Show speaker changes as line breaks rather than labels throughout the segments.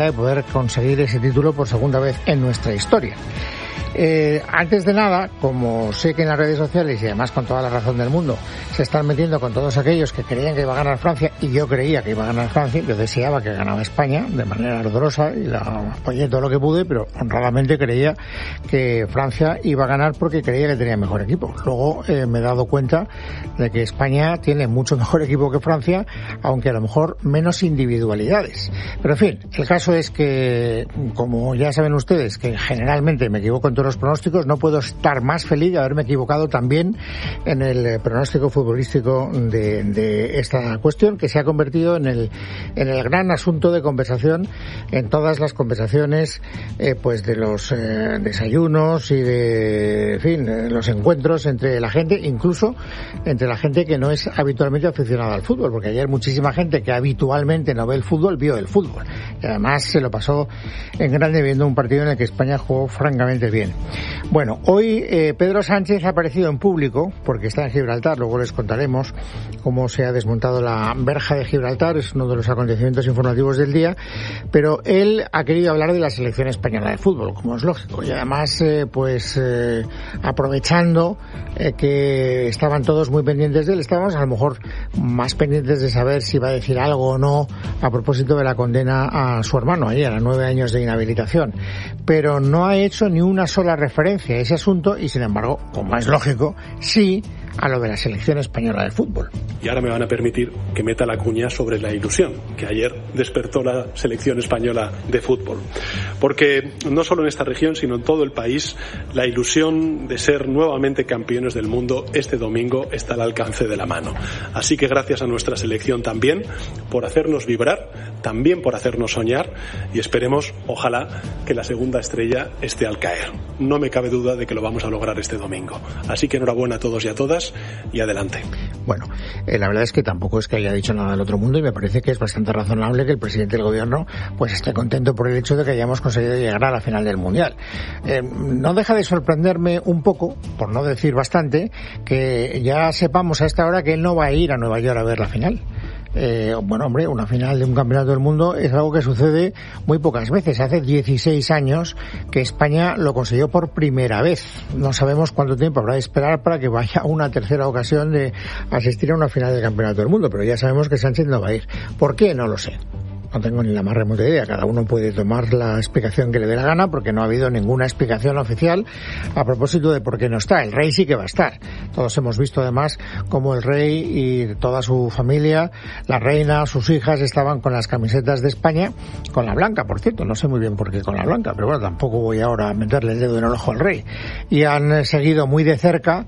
de poder conseguir ese título por segunda vez en nuestra historia. Antes de nada, como sé que en las redes sociales, y además con toda la razón del mundo, se están metiendo con todos aquellos que creían que iba a ganar Francia, y yo creía que iba a ganar Francia, yo deseaba que ganara España de manera ardorosa y la apoyé todo lo que pude, pero honradamente creía que Francia iba a ganar porque creía que tenía mejor equipo. Luego me he dado cuenta de que España tiene mucho mejor equipo que Francia, aunque a lo mejor menos individualidades. Pero en fin, el caso es que, como ya saben ustedes, que generalmente me equivoco en todos los pronósticos, no puedo estar más feliz de haberme equivocado también en el pronóstico futbolístico de esta cuestión, que se ha convertido en el gran asunto de conversación en todas las conversaciones pues de los desayunos y de, en fin, los encuentros entre la gente, incluso entre la gente que no es habitualmente aficionada al fútbol, porque ayer muchísima gente que habitualmente no ve el fútbol vio el fútbol, y además se lo pasó en grande viendo un partido en el que España jugó francamente bien. Bueno, hoy Pedro Sánchez ha aparecido en público porque está en Gibraltar, luego les contaremos cómo se ha desmontado la verja de Gibraltar, es uno de los acontecimientos informativos del día, pero él ha querido hablar de la selección española de fútbol, como es lógico, y además aprovechando que estaban todos muy pendientes de él, estábamos a lo mejor más pendientes de saber si iba a decir algo o no a propósito de la condena a su hermano ayer a 9 años de inhabilitación, pero no ha hecho ni una sola referencia a ese asunto y, sin embargo, como es lógico, sí a lo de la selección española de fútbol.
Y ahora me van a permitir que meta la cuña sobre la ilusión que ayer despertó la selección española de fútbol. Porque no solo en esta región, sino en todo el país, la ilusión de ser nuevamente campeones del mundo este domingo está al alcance de la mano. Así que gracias a nuestra selección también por hacernos vibrar, también por hacernos soñar, y esperemos, ojalá, que la segunda estrella esté al caer. No me cabe duda de que lo vamos a lograr este domingo. Así que enhorabuena a todos y a todas, y adelante.
Bueno, la verdad es que tampoco es que haya dicho nada del otro mundo, y me parece que es bastante razonable que el presidente del gobierno pues esté contento por el hecho de que hayamos conseguido llegar a la final del Mundial. No deja de sorprenderme un poco, por no decir bastante, que ya sepamos a esta hora que él no va a ir a Nueva York a ver la final. Bueno, hombre, una final de un campeonato del mundo es algo que sucede muy pocas veces. Hace 16 años que España lo consiguió por primera vez. No sabemos cuánto tiempo habrá de esperar para que vaya una tercera ocasión de asistir a una final del campeonato del mundo, pero ya sabemos que Sánchez no va a ir. ¿Por qué? No lo sé. No tengo ni la más remota idea. Cada uno puede tomar la explicación que le dé la gana, porque no ha habido ninguna explicación oficial a propósito de por qué no está. El rey sí que va a estar. Todos hemos visto además cómo el rey y toda su familia, la reina, sus hijas, estaban con las camisetas de España, con la blanca, por cierto. No sé muy bien por qué con la blanca, pero bueno, tampoco voy ahora a meterle el dedo en el ojo al rey. Y han seguido muy de cerca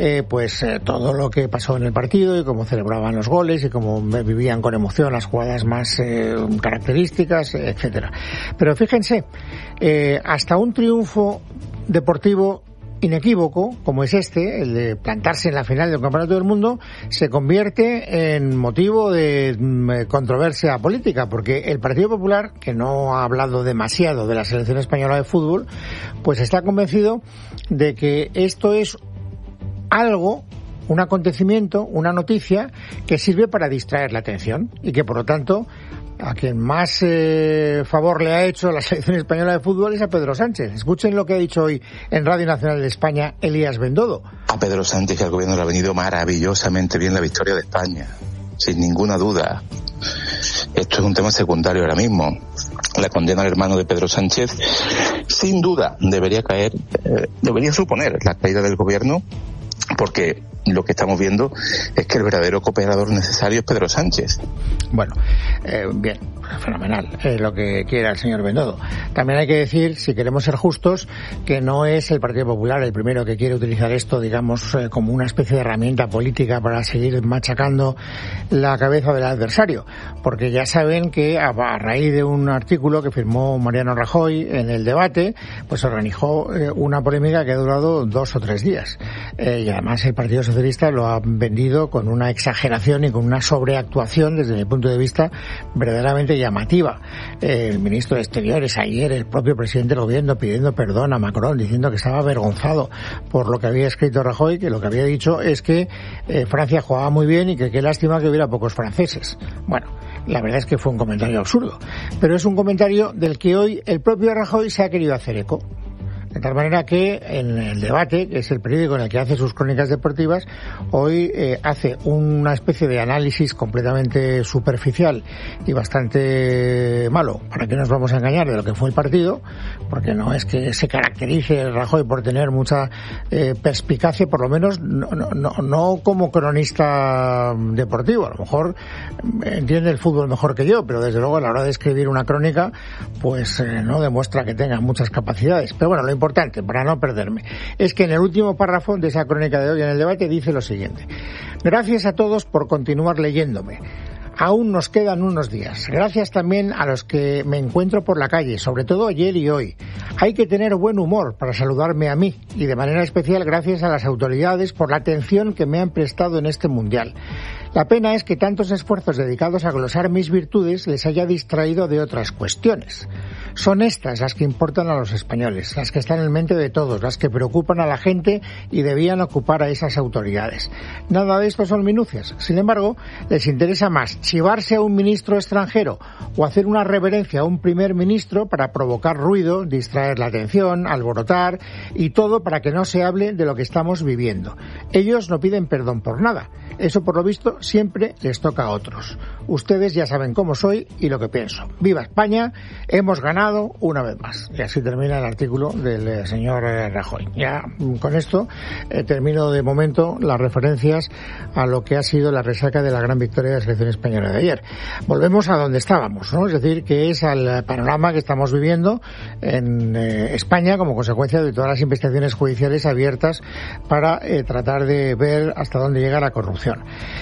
todo lo que pasó en el partido y cómo celebraban los goles y cómo vivían con emoción las jugadas más características, etcétera. Pero fíjense, hasta un triunfo deportivo inequívoco, como es este, el de plantarse en la final del Campeonato del Mundo, se convierte en motivo de controversia política, porque el Partido Popular, que no ha hablado demasiado de la selección española de fútbol, pues está convencido de que esto es algo, un acontecimiento, una noticia que sirve para distraer la atención y que, por lo tanto, a quien más favor le ha hecho la selección española de fútbol es a Pedro Sánchez. Escuchen lo que ha dicho hoy en Radio Nacional de España Elías Bendodo.
A Pedro Sánchez y al gobierno le ha venido maravillosamente bien la victoria de España, sin ninguna duda. Esto es un tema secundario ahora mismo. La condena al hermano de Pedro Sánchez, sin duda, debería suponer la caída del gobierno, porque lo que estamos viendo es que el verdadero cooperador necesario es Pedro Sánchez.
Bueno, bien, fenomenal, lo que quiera el señor Bendodo. También hay que decir, si queremos ser justos, que no es el Partido Popular el primero que quiere utilizar esto, digamos, como una especie de herramienta política para seguir machacando la cabeza del adversario, porque ya saben que a raíz de un artículo que firmó Mariano Rajoy en El Debate, pues organizó una polémica que ha durado 2 o 3 días. Y además el Partido Socialista lo ha vendido con una exageración y con una sobreactuación, desde mi punto de vista, verdaderamente llamativa. El ministro de Exteriores ayer, el propio presidente del gobierno pidiendo perdón a Macron, diciendo que estaba avergonzado por lo que había escrito Rajoy, que lo que había dicho es que Francia jugaba muy bien y que qué lástima que hubiera pocos franceses. Bueno, la verdad es que fue un comentario absurdo, pero es un comentario del que hoy el propio Rajoy se ha querido hacer eco. De tal manera que en El Debate, que es el periódico en el que hace sus crónicas deportivas, hoy hace una especie de análisis completamente superficial y bastante malo, para que nos vamos a engañar, de lo que fue el partido, porque no es que se caracterice el Rajoy por tener mucha perspicacia, por lo menos no como cronista deportivo. A lo mejor entiende el fútbol mejor que yo, pero desde luego a la hora de escribir una crónica, pues no demuestra que tenga muchas capacidades. Pero bueno, lo importante, para no perderme, es que en el último párrafo de esa crónica de hoy en El Debate dice lo siguiente: gracias a todos por continuar leyéndome. Aún nos quedan unos días. Gracias también a los que me encuentro por la calle, sobre todo ayer y hoy. Hay que tener buen humor para saludarme a mí, y de manera especial gracias a las autoridades por la atención que me han prestado en este mundial. La pena es que tantos esfuerzos dedicados a glosar mis virtudes les haya distraído de otras cuestiones. Son estas las que importan a los españoles, las que están en mente de todos, las que preocupan a la gente y debían ocupar a esas autoridades. Nada de esto son minucias. Sin embargo, les interesa más chivarse a un ministro extranjero o hacer una reverencia a un primer ministro para provocar ruido, distraer la atención, alborotar, y todo para que no se hable de lo que estamos viviendo. Ellos no piden perdón por nada. Eso, por lo visto, siempre les toca a otros. Ustedes ya saben cómo soy y lo que pienso. ¡Viva España! Hemos ganado una vez más. Y así termina el artículo del señor Rajoy. Ya con esto termino de momento las referencias a lo que ha sido la resaca de la gran victoria de la selección española de ayer. Volvemos a donde estábamos, ¿no? Es decir, que es al panorama que estamos viviendo en España como consecuencia de todas las investigaciones judiciales abiertas para tratar de ver hasta dónde llega la corrupción.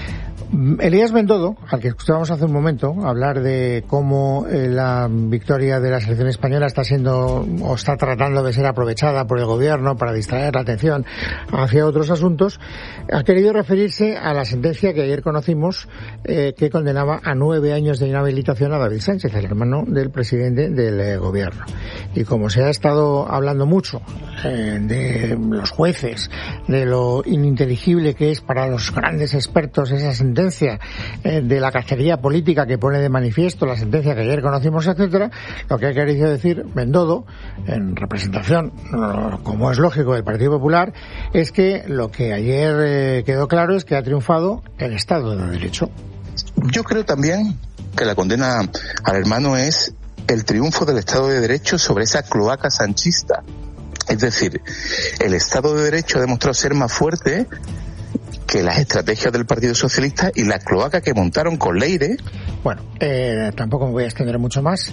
Elías Bendodo, al que escuchábamos hace un momento hablar de cómo la victoria de la selección española está siendo o está tratando de ser aprovechada por el gobierno para distraer la atención hacia otros asuntos, ha querido referirse a la sentencia que ayer conocimos que condenaba a 9 años de inhabilitación a David Sánchez, el hermano del presidente del gobierno. Y como se ha estado hablando mucho de los jueces, de lo ininteligible que es para los grandes expertos esa sentencia, de la cacería política que pone de manifiesto la sentencia que ayer conocimos, etcétera, lo que ha querido decir Bendodo, en representación, como es lógico, del Partido Popular, es que lo que ayer quedó claro es que ha triunfado el Estado de Derecho.
Yo creo también que la condena al hermano es el triunfo del Estado de Derecho sobre esa cloaca sanchista. Es decir, el Estado de Derecho ha demostrado ser más fuerte que las estrategias del Partido Socialista y la cloaca que montaron con Leire.
Bueno, tampoco me voy a extender mucho más.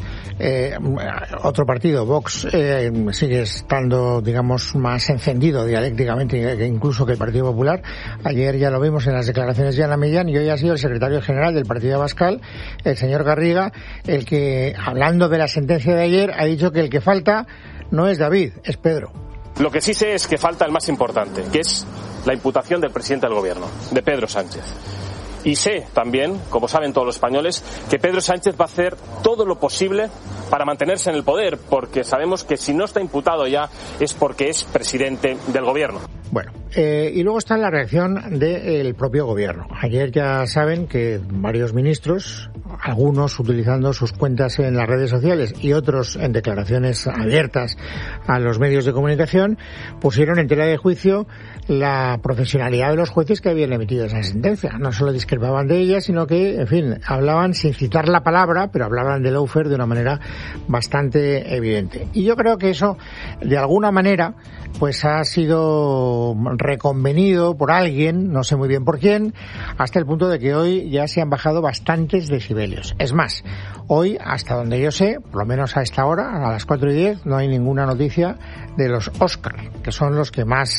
Otro partido, Vox, sigue estando, digamos, más encendido dialécticamente incluso que el Partido Popular. Ayer ya lo vimos en las declaraciones de Ana Millán y hoy ha sido el secretario general del Partido Abascal, el señor Garriga, el que, hablando de la sentencia de ayer, ha dicho que el que falta no es David, es Pedro.
Lo que sí sé es que falta el más importante, que es la imputación del presidente del gobierno, de Pedro Sánchez. Y sé también, como saben todos los españoles, que Pedro Sánchez va a hacer todo lo posible para mantenerse en el poder, porque sabemos que si no está imputado ya es porque es presidente del gobierno.
Bueno, y luego está la reacción del propio gobierno. Ayer ya saben que varios ministros, algunos utilizando sus cuentas en las redes sociales y otros en declaraciones abiertas a los medios de comunicación, pusieron en tela de juicio la profesionalidad de los jueces que habían emitido esa sentencia. No solo discrepaban de ella, sino que, en fin, hablaban sin citar la palabra, pero hablaban de lawfare de una manera bastante evidente. Y yo creo que eso, de alguna manera, pues ha sido reconvenido por alguien, no sé muy bien por quién, hasta el punto de que hoy ya se han bajado bastantes decibelios. Es más, hoy, hasta donde yo sé, por lo menos a esta hora, a las 4:10, no hay ninguna noticia de los Oscar, que son los que más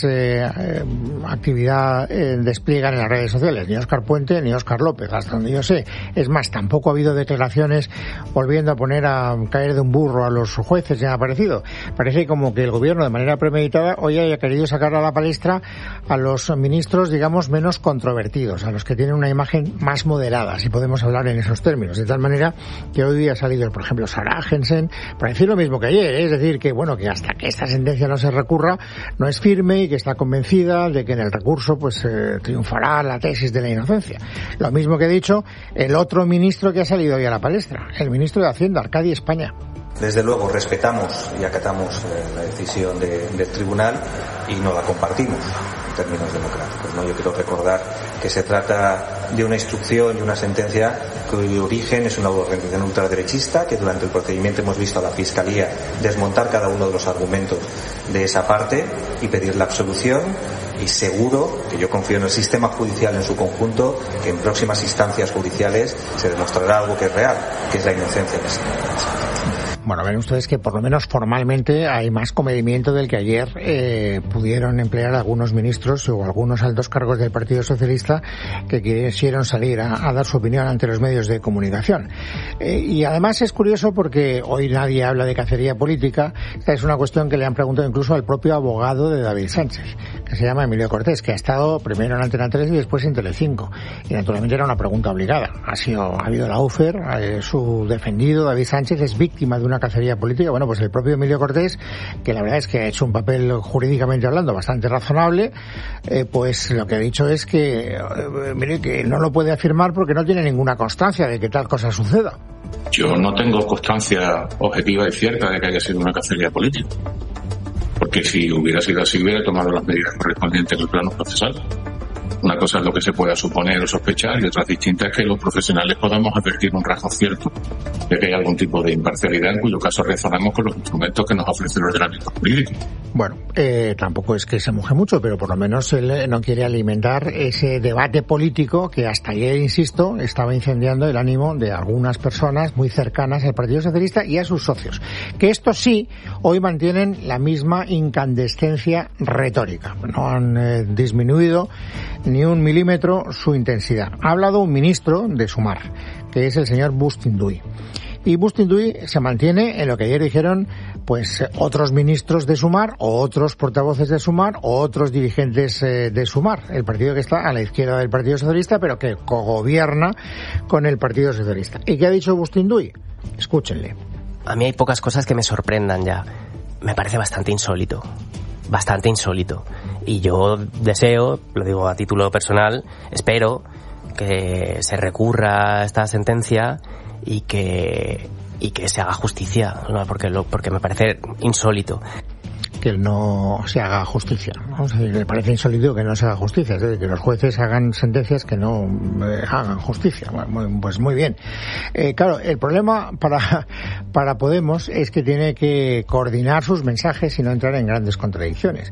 actividad despliegan en las redes sociales. Ni Óscar Puente ni Óscar López, hasta donde yo sé. Es más, tampoco ha habido declaraciones volviendo a poner a caer de un burro a los jueces, ni ha parecido. Parece como que el gobierno, de manera premeditada, hoy haya querido sacar a la palestra a los ministros, digamos, menos controvertidos, a los que tienen una imagen más moderada, si podemos hablar en esos términos, de tal manera que hoy día ha salido, por ejemplo, Sarah Jensen, para decir lo mismo que ayer, es decir, que bueno, que hasta que esta sentencia no se recurra, no es firme y que está convencida de que en el recurso pues triunfará la tesis de la inocencia. Lo mismo que he dicho el otro ministro que ha salido hoy a la palestra, el ministro de Hacienda, Arcadi España.
Desde luego respetamos y acatamos la decisión del tribunal y no la compartimos en términos democráticos, ¿no? Yo quiero recordar que se trata de una instrucción y una sentencia cuyo origen es una organización ultraderechista, que durante el procedimiento hemos visto a la Fiscalía desmontar cada uno de los argumentos de esa parte y pedir la absolución, y seguro que yo confío en el sistema judicial en su conjunto, que en próximas instancias judiciales se demostrará algo que es real, que es la inocencia de este señor.
Bueno, ven ustedes que por lo menos formalmente hay más comedimiento del que ayer pudieron emplear algunos ministros o algunos altos cargos del Partido Socialista que quisieron salir a dar su opinión ante los medios de comunicación. Y además es curioso porque hoy nadie habla de cacería política. Esta es una cuestión que le han preguntado incluso al propio abogado de David Sánchez, que se llama Emilio Cortés, que ha estado primero en Antena 3 y después en Telecinco. Y naturalmente era una pregunta obligada. Ha habido la UFER, su defendido David Sánchez es víctima de una cacería política. Bueno, pues el propio Emilio Cortés, que la verdad es que ha hecho un papel jurídicamente hablando bastante razonable, pues lo que ha dicho es que mire, que no lo puede afirmar porque no tiene ninguna constancia de que tal cosa suceda.
Yo no tengo constancia objetiva y cierta de que haya sido una cacería política, porque si hubiera sido así hubiera tomado las medidas correspondientes en el plano procesal. Una cosa es lo que se pueda suponer o sospechar y otra distinta es que los profesionales podamos advertir un rasgo cierto de que hay algún tipo de imparcialidad, en cuyo caso razonamos con los instrumentos que nos ofrece el ordenamiento jurídico.
Bueno, tampoco es que se moje mucho, pero por lo menos él no quiere alimentar ese debate político que hasta ayer, insisto, estaba incendiando el ánimo de algunas personas muy cercanas al Partido Socialista y a sus socios. Que estos sí, hoy mantienen la misma incandescencia retórica. No han disminuido ni un milímetro su intensidad. Ha hablado un ministro de Sumar, que es el señor Bustinduy. Y Bustinduy se mantiene en lo que ayer dijeron pues otros ministros de Sumar, o otros portavoces de Sumar, o otros dirigentes de Sumar, el partido que está a la izquierda del Partido Socialista, pero que cogobierna con el Partido Socialista. ¿Y qué ha dicho Bustinduy? Escúchenle.
A mí hay pocas cosas que me sorprendan ya. Me parece bastante insólito. Bastante insólito. Y yo deseo, lo digo a título personal, espero que se recurra a esta sentencia y que se haga justicia, ¿no? Porque me parece insólito
que no se haga justicia, ¿no? O sea, me parece insólito que no se haga justicia, es decir, que los jueces hagan sentencias que no hagan justicia. Bueno, pues muy bien. Claro, el problema para Podemos es que tiene que coordinar sus mensajes y no entrar en grandes contradicciones,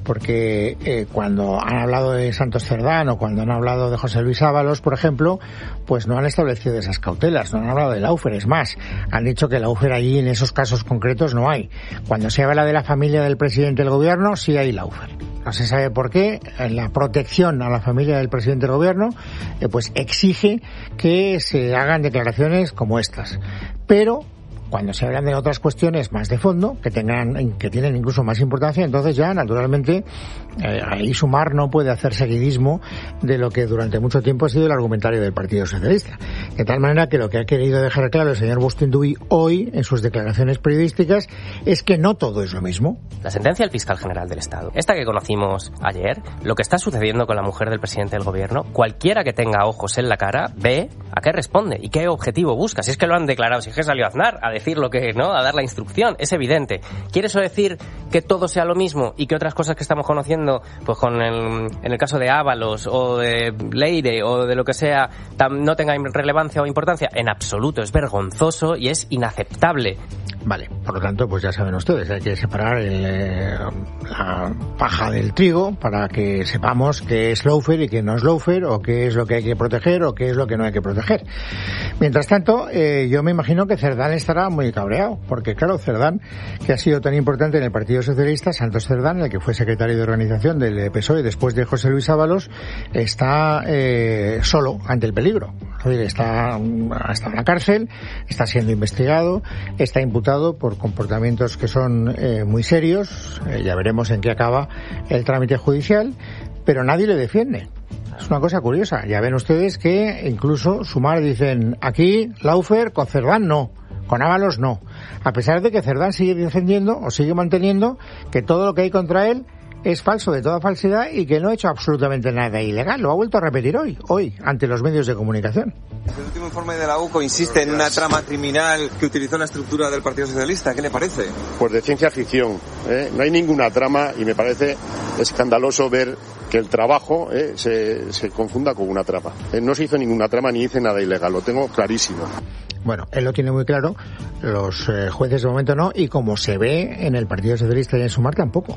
porque cuando han hablado de Santos Cerdán o cuando han hablado de José Luis Ábalos, por ejemplo, pues no han establecido esas cautelas, no han hablado de la UFER, es más, han dicho que la UFER allí en esos casos concretos no hay. Cuando se habla de la familia del presidente del gobierno, sí hay la UFER. No se sabe por qué. La protección a la familia del presidente del gobierno pues exige que se hagan declaraciones como estas. Pero cuando se hablan de otras cuestiones más de fondo, que tienen incluso más importancia, entonces ya, naturalmente, ahí Sumar no puede hacer seguidismo de lo que durante mucho tiempo ha sido el argumentario del Partido Socialista. De tal manera que lo que ha querido dejar claro el señor Bustinduy hoy, en sus declaraciones periodísticas, es que no todo es lo mismo.
La sentencia del fiscal general del Estado, esta que conocimos ayer, lo que está sucediendo con la mujer del presidente del gobierno, cualquiera que tenga ojos en la cara ve a qué responde y qué objetivo busca. Si es que lo han declarado, si es que salió Aznar a decir lo que, ¿no?, a dar la instrucción, es evidente. ¿Quiere eso decir que todo sea lo mismo y que otras cosas que estamos conociendo, pues en el caso de Ábalos o de Leire o de lo que sea, no tengan relevancia o importancia? En absoluto, es vergonzoso y es inaceptable.
Vale, por lo tanto, pues ya saben ustedes, hay que separar la paja del trigo para que sepamos qué es lawfare y qué no es lawfare, o qué es lo que hay que proteger o qué es lo que no hay que proteger. Mientras tanto, yo me imagino que Cerdán estará muy cabreado, porque claro, Cerdán, que ha sido tan importante en el Partido Socialista, Santos Cerdán, el que fue secretario de organización del PSOE después de José Luis Ábalos, está solo ante el peligro. Es decir, está en la cárcel, está siendo investigado, está imputado por comportamientos que son muy serios. Ya veremos en qué acaba el trámite judicial, pero nadie le defiende. Es una cosa curiosa. Ya ven ustedes que incluso Sumar dicen aquí, Laufer, con Cerdán no, con Ábalos no. A pesar de que Cerdán sigue defendiendo o sigue manteniendo que todo lo que hay contra él es falso, de toda falsedad, y que no ha hecho absolutamente nada ilegal. Lo ha vuelto a repetir hoy, ante los medios de comunicación.
El último informe de la UCO insiste en una trama criminal que utilizó la estructura del Partido Socialista. ¿Qué le parece?
Pues de ciencia ficción. No hay ninguna trama y me parece escandaloso ver que el trabajo se confunda con una trama. No se hizo ninguna trama ni hice nada ilegal, lo tengo clarísimo.
Bueno, él lo tiene muy claro, los jueces de momento no, y como se ve en el Partido Socialista y en Sumar tampoco.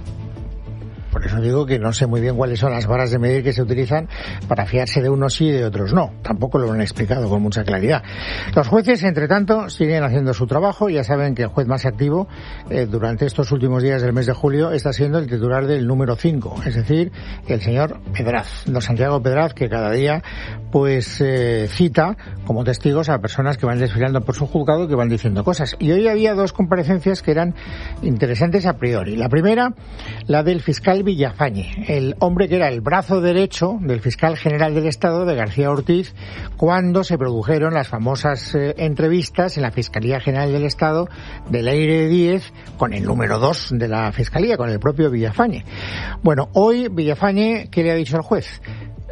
Por eso digo que no sé muy bien cuáles son las varas de medir que se utilizan para fiarse de unos sí y de otros no. Tampoco lo han explicado con mucha claridad. Los jueces, entre tanto, siguen haciendo su trabajo. Ya saben que el juez más activo durante estos últimos días del mes de julio está siendo el titular del número 5, es decir, el señor Pedraz, don Santiago Pedraz, que cada día pues cita como testigos a personas que van desfilando por su juzgado, que van diciendo cosas. Y hoy había dos comparecencias que eran interesantes a priori. La primera, la del fiscal Villafañe, el hombre que era el brazo derecho del fiscal general del Estado, de García Ortiz, cuando se produjeron las famosas entrevistas en la Fiscalía General del Estado de Leire Díez con el número 2 de la Fiscalía, con el propio Villafañe. Bueno, hoy Villafañe, ¿qué le ha dicho el juez?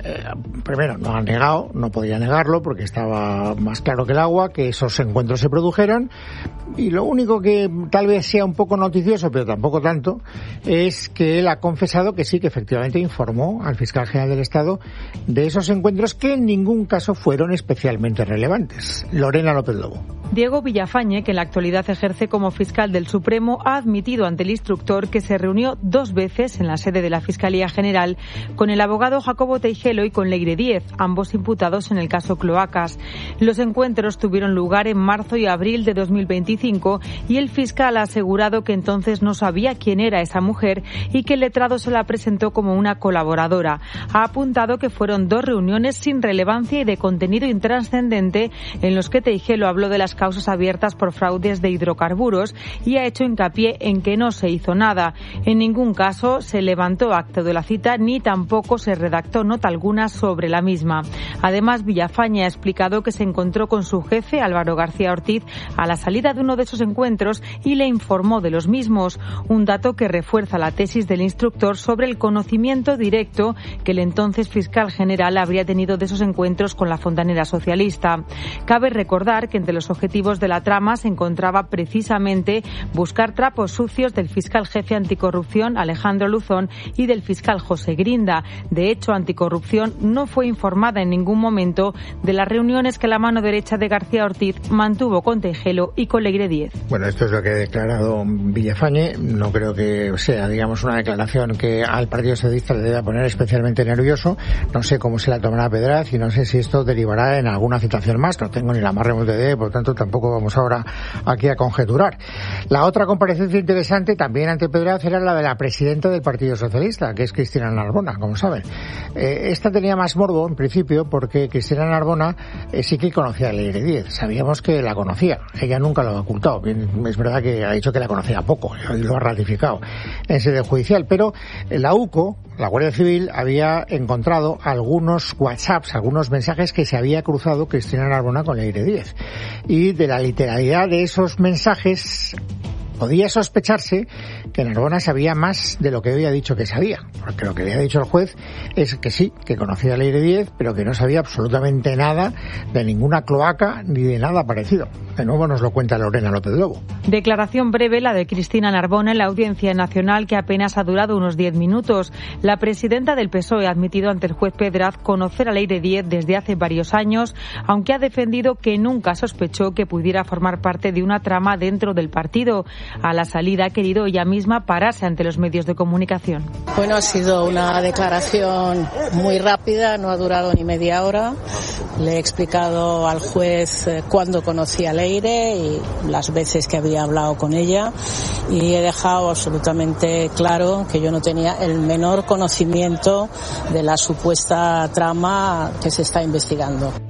Primero, no ha negado, no podía negarlo porque estaba más claro que el agua que esos encuentros se produjeron, y lo único que tal vez sea un poco noticioso, pero tampoco tanto, es que él ha confesado que sí, que efectivamente informó al fiscal general del Estado de esos encuentros que en ningún caso fueron especialmente relevantes. Lorena López Lobo.
Diego Villafañe, que en la actualidad ejerce como fiscal del Supremo, ha admitido ante el instructor que se reunió 2 veces en la sede de la Fiscalía General con el abogado Jacobo Teijelo y con Leire Díez, ambos imputados en el caso Cloacas. Los encuentros tuvieron lugar en marzo y abril de 2025 y el fiscal ha asegurado que entonces no sabía quién era esa mujer y que el letrado se la presentó como una colaboradora. Ha apuntado que fueron 2 reuniones sin relevancia y de contenido intrascendente en los que Teijelo habló de las causas abiertas por fraudes de hidrocarburos y ha hecho hincapié en que no se hizo nada. En ningún caso se levantó acta de la cita ni tampoco se redactó nota alguna sobre la misma. Además, Villafañe ha explicado que se encontró con su jefe, Álvaro García Ortiz, a la salida de uno de esos encuentros y le informó de los mismos, un dato que refuerza la tesis del instructor sobre el conocimiento directo que el entonces fiscal general habría tenido de esos encuentros con la fontanera socialista. Cabe recordar que entre los objetivos de la trama se encontraba precisamente buscar trapos sucios del fiscal jefe anticorrupción, Alejandro Luzón, y del fiscal José Grinda. De hecho, Anticorrupción no fue informada en ningún momento de las reuniones que la mano derecha de García Ortiz mantuvo con Teijelo y con Leire Díez.
Bueno, esto es lo que ha declarado Villafañe. No creo que sea, digamos, una declaración que al Partido Socialista le deba poner especialmente nervioso. No sé cómo se la tomará Pedraz y no sé si esto derivará en alguna citación más. No tengo ni la más remota idea, por tanto tampoco vamos ahora aquí a conjeturar. La otra comparecencia interesante también ante Pedraz era la de la presidenta del Partido Socialista, que es Cristina Narbona, como saben. Esta tenía más morbo en principio porque Cristina Narbona sí que conocía a Leire Díez. Sabíamos que la conocía. Ella nunca lo ha ocultado. Es verdad que ha dicho que la conocía poco y lo ha ratificado en sede judicial. Pero la UCO, la Guardia Civil, había encontrado algunos WhatsApps, algunos mensajes que se había cruzado Cristina Narbona con Leire Díez. Y de la literalidad de esos mensajes podía sospecharse que Narbona sabía más de lo que había dicho que sabía, porque lo que le ha dicho el juez es que sí, que conocía a Leire Díez, pero que no sabía absolutamente nada de ninguna cloaca ni de nada parecido. De nuevo nos lo cuenta Lorena López Lobo.
Declaración breve la de Cristina Narbona en la Audiencia Nacional, que apenas ha durado unos 10 minutos. La presidenta del PSOE ha admitido ante el juez Pedraz conocer a Leire Díez desde hace varios años, aunque ha defendido que nunca sospechó que pudiera formar parte de una trama dentro del partido. A la salida ha querido ella misma pararse ante los medios de comunicación.
Bueno, ha sido una declaración muy rápida, no ha durado ni media hora. Le he explicado al juez cuándo conocía a Leire y las veces que había hablado con ella, y he dejado absolutamente claro que yo no tenía el menor conocimiento de la supuesta trama que se está investigando.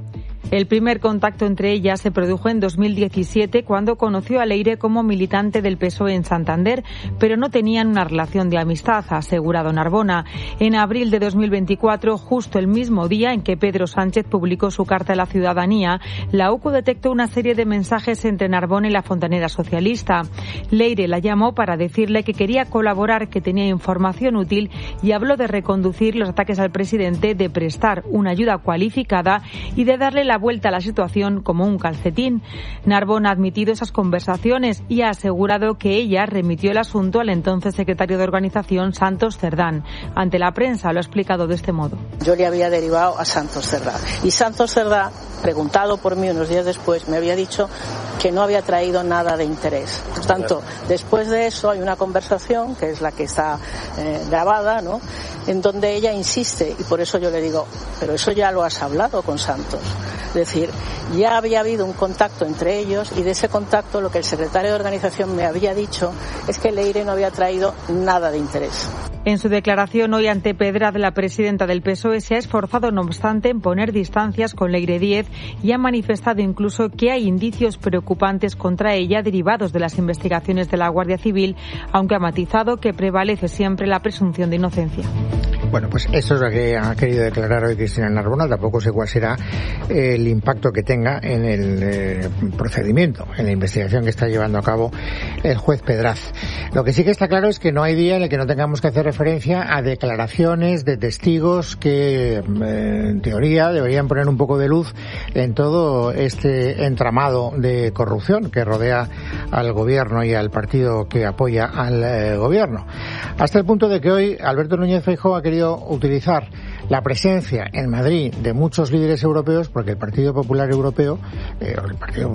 El primer contacto entre ellas se produjo en 2017 cuando conoció a Leire como militante del PSOE en Santander, pero no tenían una relación de amistad, ha asegurado Narbona. En abril de 2024, justo el mismo día en que Pedro Sánchez publicó su carta a la ciudadanía, la UCO detectó una serie de mensajes entre Narbona y la fontanera socialista. Leire la llamó para decirle que quería colaborar, que tenía información útil y habló de reconducir los ataques al presidente, de prestar una ayuda cualificada y de darle la vuelta a la situación como un calcetín. Narbona ha admitido esas conversaciones y ha asegurado que ella remitió el asunto al entonces secretario de organización, Santos Cerdán. Ante la prensa lo ha explicado de este modo.
Yo le había derivado a Santos Cerdán y Santos Cerdán, preguntado por mí unos días después, me había dicho que no había traído nada de interés. Por tanto, después de eso hay una conversación, que es la que está grabada, ¿no?, en donde ella insiste, y por eso yo le digo, pero eso ya lo has hablado con Santos. Es decir, ya había habido un contacto entre ellos y de ese contacto lo que el secretario de organización me había dicho es que Leire no había traído nada de interés.
En su declaración hoy ante Pedrad, la presidenta del PSOE se ha esforzado, no obstante, en poner distancias con Leire Díez y ha manifestado incluso que hay indicios preocupantes contra ella derivados de las investigaciones de la Guardia Civil, aunque ha matizado que prevalece siempre la presunción de inocencia.
Bueno, pues eso es lo que ha querido declarar hoy Cristina Narbona. Tampoco sé cuál será el impacto que tenga en el procedimiento, en la investigación que está llevando a cabo el juez Pedraz. Lo que sí que está claro es que no hay día en el que no tengamos que hacer referencia a declaraciones de testigos que, en teoría, deberían poner un poco de luz en todo este entramado de corrupción que rodea al gobierno y al partido que apoya al gobierno. Hasta el punto de que hoy Alberto Núñez Feijóo ha querido utilizar la presencia en Madrid de muchos líderes europeos, porque el Partido Popular Europeo, el Partido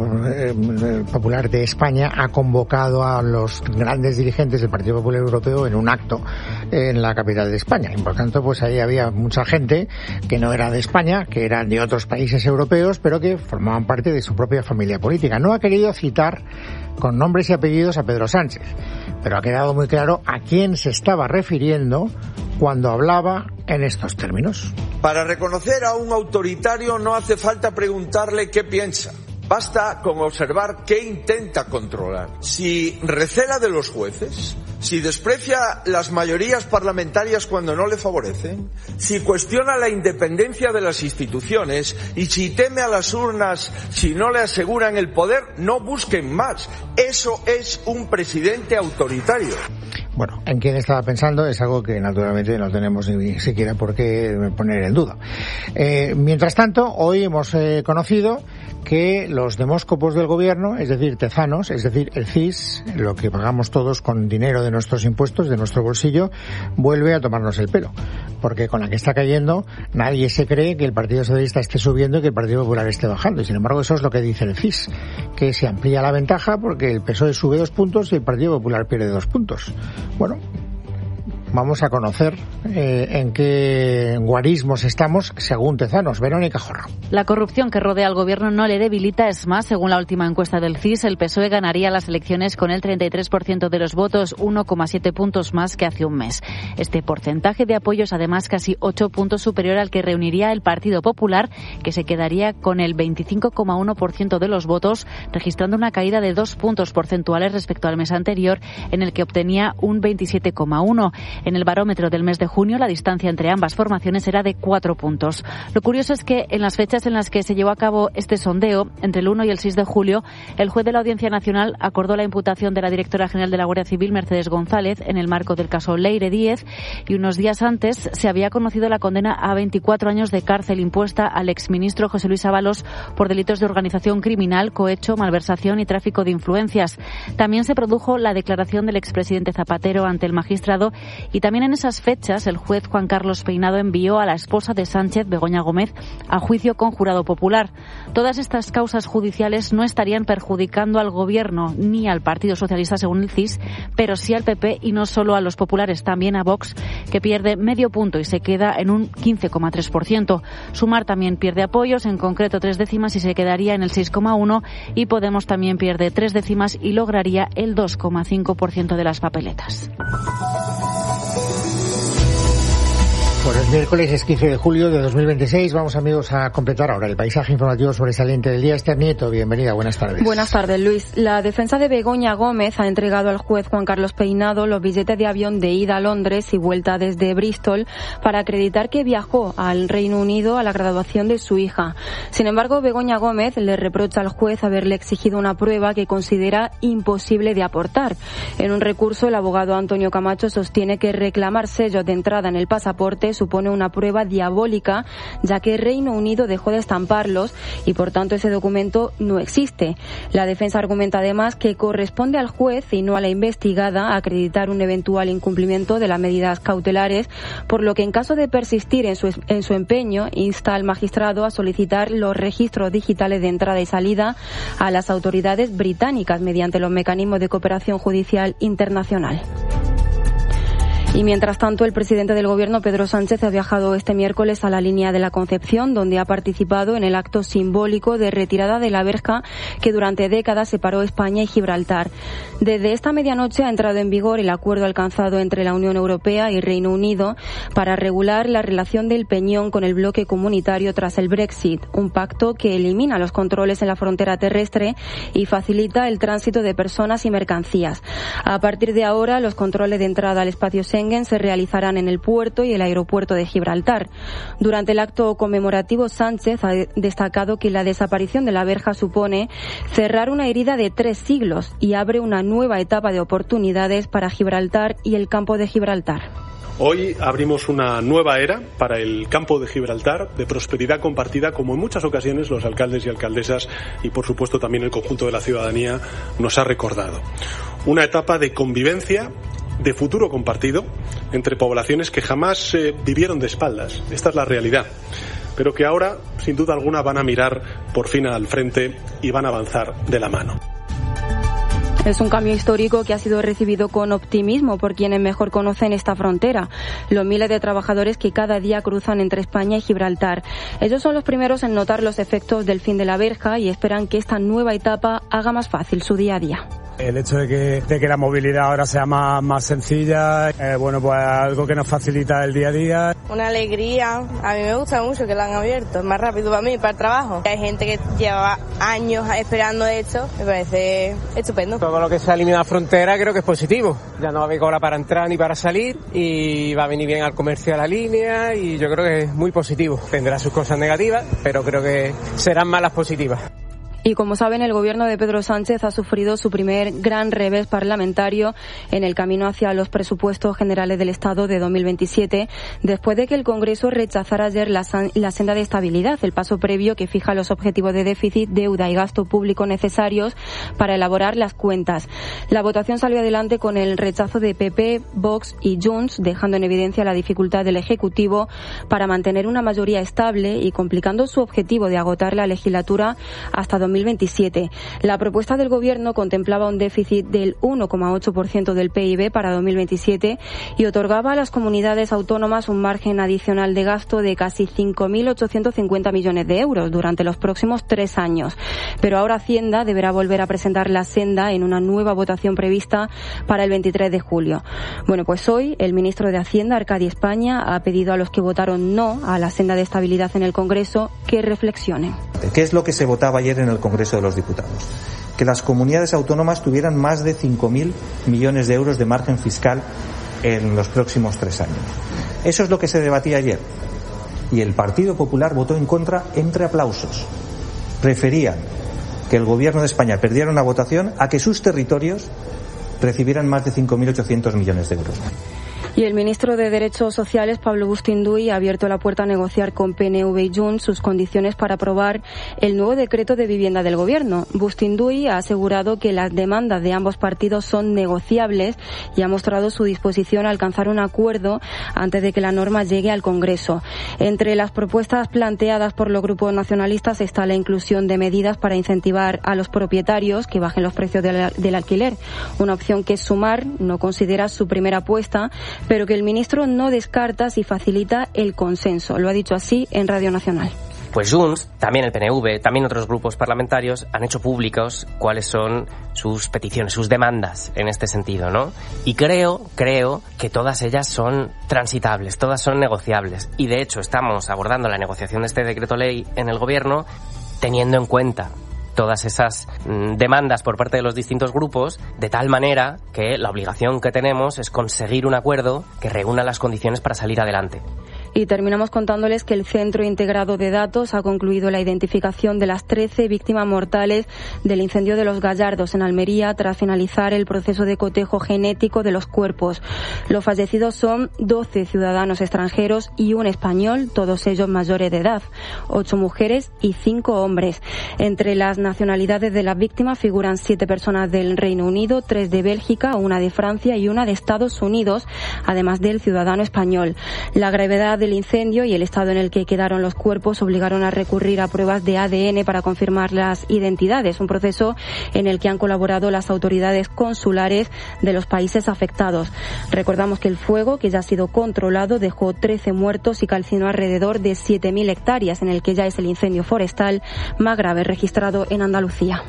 Popular de España, ha convocado a los grandes dirigentes del Partido Popular Europeo en un acto en la capital de España. Y por tanto, pues ahí había mucha gente que no era de España, que eran de otros países europeos, pero que formaban parte de su propia familia política. No ha querido citar con nombres y apellidos a Pedro Sánchez, pero ha quedado muy claro a quién se estaba refiriendo cuando hablaba en estos términos.
Para reconocer a un autoritario no hace falta preguntarle qué piensa. Basta con observar qué intenta controlar. Si recela de los jueces, si desprecia las mayorías parlamentarias cuando no le favorecen, si cuestiona la independencia de las instituciones y si teme a las urnas si no le aseguran el poder, no busquen más. Eso es un presidente autoritario.
Bueno, en quién estaba pensando es algo que naturalmente no tenemos ni siquiera por qué poner en duda. Mientras tanto, hoy hemos conocido que los demóscopos del gobierno, es decir, Tezanos, es decir, el CIS, lo que pagamos todos con dinero de nuestros impuestos, de nuestro bolsillo, vuelve a tomarnos el pelo. Porque con la que está cayendo, nadie se cree que el Partido Socialista esté subiendo y que el Partido Popular esté bajando. Y sin embargo, eso es lo que dice el CIS, que se amplía la ventaja porque el PSOE sube 2 puntos y el Partido Popular pierde 2 puntos. Bueno, vamos a conocer en qué guarismos estamos según Tezanos. Verónica Jorro.
La corrupción que rodea al gobierno no le debilita, es más, según la última encuesta del CIS, el PSOE ganaría las elecciones con el 33% de los votos, 1,7 puntos más que hace un mes. Este porcentaje de apoyo es además casi 8 puntos superior al que reuniría el Partido Popular, que se quedaría con el 25,1% de los votos, registrando una caída de 2 puntos porcentuales respecto al mes anterior, en el que obtenía un 27,1%. En el barómetro del mes de junio, la distancia entre ambas formaciones era de 4 puntos. Lo curioso es que en las fechas en las que se llevó a cabo este sondeo, entre el 1 y el 6 de julio, el juez de la Audiencia Nacional acordó la imputación de la directora general de la Guardia Civil, Mercedes González, en el marco del caso Leire Díez, y unos días antes se había conocido la condena a 24 años de cárcel impuesta al exministro José Luis Ábalos por delitos de organización criminal, cohecho, malversación y tráfico de influencias. También se produjo la declaración del expresidente Zapatero ante el magistrado. Y también en esas fechas, el juez Juan Carlos Peinado envió a la esposa de Sánchez, Begoña Gómez, a juicio con jurado popular. Todas estas causas judiciales no estarían perjudicando al Gobierno ni al Partido Socialista, según el CIS, pero sí al PP y no solo a los populares, también a Vox, que pierde medio punto y se queda en un 15,3%. Sumar también pierde apoyos, en concreto 3 décimas, y se quedaría en el 6,1%, y Podemos también pierde 3 décimas y lograría el 2,5% de las papeletas.
Pues es miércoles 15 de julio de 2026. Vamos, amigos, a completar ahora el paisaje informativo sobresaliente del día. Esther Nieto, bienvenida, buenas tardes.
Buenas tardes, Luis. La defensa de Begoña Gómez ha entregado al juez Juan Carlos Peinado los billetes de avión de ida a Londres y vuelta desde Bristol para acreditar que viajó al Reino Unido a la graduación de su hija. Sin embargo, Begoña Gómez le reprocha al juez haberle exigido una prueba que considera imposible de aportar. En un recurso, el abogado Antonio Camacho sostiene que reclamar sellos de entrada en el pasaporte supone una prueba diabólica, ya que Reino Unido dejó de estamparlos y por tanto ese documento no existe. La defensa argumenta además que corresponde al juez y no a la investigada acreditar un eventual incumplimiento de las medidas cautelares, por lo que en caso de persistir en su empeño, insta al magistrado a solicitar los registros digitales de entrada y salida a las autoridades británicas mediante los mecanismos de cooperación judicial internacional. Y mientras tanto, el presidente del Gobierno, Pedro Sánchez, ha viajado este miércoles a la Línea de la Concepción, donde ha participado en el acto simbólico de retirada de la verja que durante décadas separó España y Gibraltar. Desde esta medianoche ha entrado en vigor el acuerdo alcanzado entre la Unión Europea y Reino Unido para regular la relación del Peñón con el bloque comunitario tras el Brexit, un pacto que elimina los controles en la frontera terrestre y facilita el tránsito de personas y mercancías. A partir de ahora, los controles de entrada al espacio Schengen se realizarán en el puerto y el aeropuerto de Gibraltar. Durante el acto conmemorativo, Sánchez ha destacado que la desaparición de la verja supone cerrar una herida de 3 siglos y abre una nueva etapa de oportunidades para Gibraltar y el campo de Gibraltar.
Hoy abrimos una nueva era para el campo de Gibraltar, de prosperidad compartida, como en muchas ocasiones los alcaldes y alcaldesas y, por supuesto, también el conjunto de la ciudadanía nos ha recordado. Una etapa de convivencia, de futuro compartido entre poblaciones que jamás vivieron de espaldas. Esta es la realidad, pero que ahora, sin duda alguna, van a mirar por fin al frente y van a avanzar de la mano.
Es un cambio histórico que ha sido recibido con optimismo por quienes mejor conocen esta frontera, los miles de trabajadores que cada día cruzan entre España y Gibraltar. Ellos son los primeros en notar los efectos del fin de la verja y esperan que esta nueva etapa haga más fácil su día a día.
El hecho de que la movilidad ahora sea más sencilla, bueno, pues algo que nos facilita el día a día.
Una alegría, a mí me gusta mucho que lo han abierto, es más rápido para mí, para el trabajo. Hay gente que lleva años esperando esto, me parece estupendo.
Todo lo que se ha eliminado la frontera creo que es positivo, ya no va a haber cola para entrar ni para salir y va a venir bien al comercio de la línea y yo creo que es muy positivo. Tendrá sus cosas negativas, pero creo que serán más las positivas.
Y como saben, el gobierno de Pedro Sánchez ha sufrido su primer gran revés parlamentario en el camino hacia los presupuestos generales del Estado de 2027, después de que el Congreso rechazara ayer la senda de estabilidad, el paso previo que fija los objetivos de déficit, deuda y gasto público necesarios para elaborar las cuentas. La votación salió adelante con el rechazo de PP, Vox y Junts, dejando en evidencia la dificultad del Ejecutivo para mantener una mayoría estable y complicando su objetivo de agotar la legislatura hasta 2027. La propuesta del Gobierno contemplaba un déficit del 1,8% del PIB para 2027 y otorgaba a las comunidades autónomas un margen adicional de gasto de casi 5.850 millones de euros durante los próximos 3 años. Pero ahora Hacienda deberá volver a presentar la senda en una nueva votación prevista para el 23 de julio. Bueno, pues hoy el ministro de Hacienda, Arcadi España, ha pedido a los que votaron no a la senda de estabilidad en el Congreso que reflexionen.
¿Qué es lo que se votaba ayer en el Congreso de los Diputados? Que las comunidades autónomas tuvieran más de 5.000 millones de euros de margen fiscal en los próximos 3 años. Eso es lo que se debatía ayer. Y el Partido Popular votó en contra entre aplausos. Preferían que el Gobierno de España perdiera una votación a que sus territorios recibieran más de 5.800 millones de euros.
Y el ministro de Derechos Sociales, Pablo Bustinduy, ha abierto la puerta a negociar con PNV y Junts sus condiciones para aprobar el nuevo decreto de vivienda del Gobierno. Bustinduy ha asegurado que las demandas de ambos partidos son negociables y ha mostrado su disposición a alcanzar un acuerdo antes de que la norma llegue al Congreso. Entre las propuestas planteadas por los grupos nacionalistas está la inclusión de medidas para incentivar a los propietarios que bajen los precios del alquiler. Una opción que Sumar no considera su primera apuesta, pero que el ministro no descarta si facilita el consenso. Lo ha dicho así en Radio Nacional.
Pues Junts, también el PNV, también otros grupos parlamentarios han hecho públicos cuáles son sus peticiones, sus demandas en este sentido, ¿no? Y creo que todas ellas son transitables, todas son negociables. Y de hecho estamos abordando la negociación de este decreto ley en el Gobierno teniendo en cuenta todas esas demandas por parte de los distintos grupos, de tal manera que la obligación que tenemos es conseguir un acuerdo que reúna las condiciones para salir adelante.
Y terminamos contándoles que el Centro Integrado de Datos ha concluido la identificación de las 13 víctimas mortales del incendio de Los Gallardos en Almería tras finalizar el proceso de cotejo genético de los cuerpos. Los fallecidos son 12 ciudadanos extranjeros y un español, todos ellos mayores de edad, 8 mujeres y 5 hombres. Entre las nacionalidades de las víctimas figuran 7 personas del Reino Unido, 3 de Bélgica, 1 de Francia y 1 de Estados Unidos, además del ciudadano español. La gravedad del incendio y el estado en el que quedaron los cuerpos obligaron a recurrir a pruebas de ADN para confirmar las identidades, un proceso en el que han colaborado las autoridades consulares de los países afectados. Recordamos que el fuego, que ya ha sido controlado, dejó 13 muertos y calcinó alrededor de 7.000 hectáreas, en el que ya es el incendio forestal más grave registrado en Andalucía.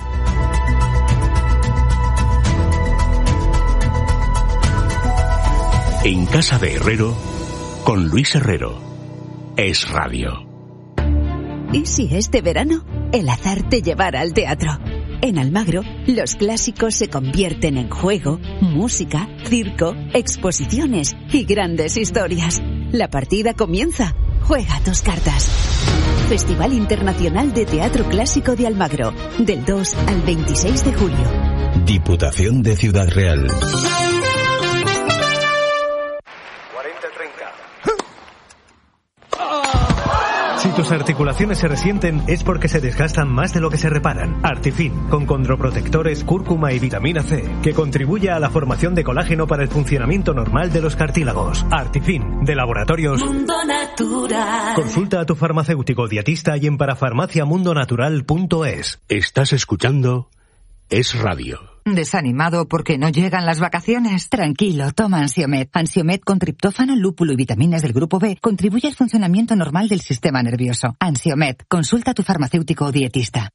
En casa de Herrero, con Luis Herrero. Es Radio.
¿Y si este verano el azar te llevara al teatro? En Almagro, los clásicos se convierten en juego, música, circo, exposiciones y grandes historias. La partida comienza. Juega tus cartas. Festival Internacional de Teatro Clásico de Almagro, del 2 al 26 de julio.
Diputación de Ciudad Real.
Si tus articulaciones se resienten es porque se desgastan más de lo que se reparan. Artifin, con condroprotectores, cúrcuma y vitamina C, que contribuye a la formación de colágeno para el funcionamiento normal de los cartílagos. Artifin, de Laboratorios
Mundo Natural.
Consulta a tu farmacéutico dietista y en parafarmaciamundonatural.es.
Estás escuchando Es Radio.
¿Desanimado porque no llegan las vacaciones? Tranquilo, toma Ansiomed. Ansiomed con triptófano, lúpulo y vitaminas del grupo B contribuye al funcionamiento normal del sistema nervioso. Ansiomed, consulta a tu farmacéutico o dietista.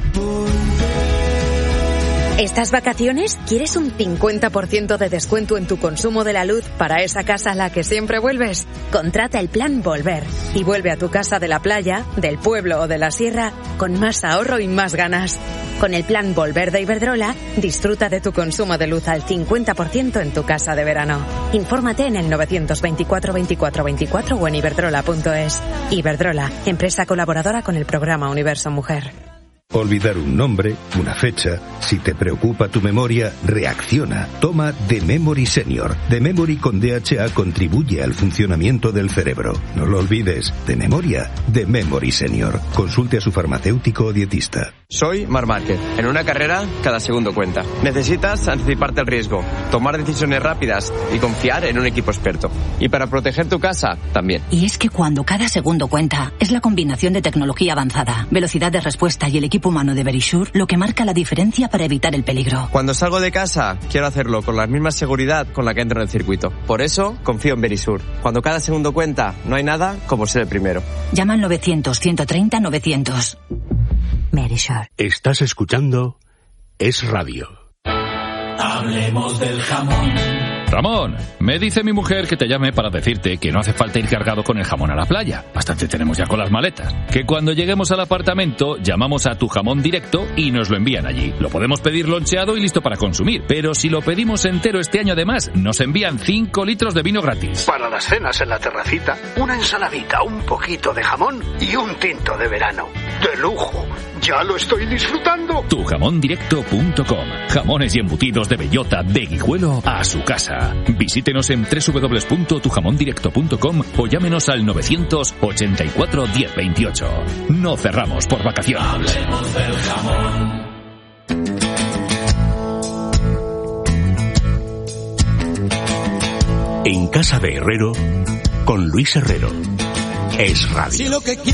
¿Estas vacaciones quieres un 50% de descuento en tu consumo de la luz para esa casa a la que siempre vuelves? Contrata el plan Volver y vuelve a tu casa de la playa, del pueblo o de la sierra con más ahorro y más ganas. Con el plan Volver de Iberdrola, disfruta de tu consumo de luz al 50% en tu casa de verano. Infórmate en el 924 24 24 o en iberdrola.es. Iberdrola, empresa colaboradora con el programa Universo Mujer.
Olvidar un nombre, una fecha. Si te preocupa tu memoria, reacciona. Toma The Memory Senior. The Memory con DHA contribuye al funcionamiento del cerebro. No lo olvides. De memoria, The Memory Senior. Consulte a su farmacéutico o dietista.
Soy Marc Márquez. En una carrera, cada segundo cuenta. Necesitas anticiparte al riesgo, tomar decisiones rápidas y confiar en un equipo experto. Y para proteger tu casa, también.
Y es que cuando cada segundo cuenta, es la combinación de tecnología avanzada, velocidad de respuesta y el equipo humano de Verisure lo que marca la diferencia para evitar el peligro.
Cuando salgo de casa, quiero hacerlo con la misma seguridad con la que entro en el circuito. Por eso, confío en Verisure. Cuando cada segundo cuenta, no hay nada como ser el primero.
Llama al 900-130-900. Verisure.
Estás escuchando Es Radio.
Hablemos del jamón.
Ramón, me dice mi mujer que te llame para decirte que no hace falta ir cargado con el jamón a la playa. Bastante tenemos ya con las maletas. Que cuando lleguemos al apartamento, llamamos a Tu Jamón Directo y nos lo envían allí. Lo podemos pedir loncheado y listo para consumir. Pero si lo pedimos entero este año además, nos envían 5 litros de vino gratis.
Para las cenas en la terracita, una ensaladita, un poquito de jamón y un tinto de verano. ¡De lujo! ¡Ya lo estoy disfrutando!
Tujamondirecto.com. Jamones y embutidos de bellota, de Guijuelo a su casa. Visítenos en www.tujamondirecto.com o llámenos al 984 1028. No cerramos por vacaciones.
Hablemos del jamón.
En casa de Herrero, con Luis Herrero. Es Radio.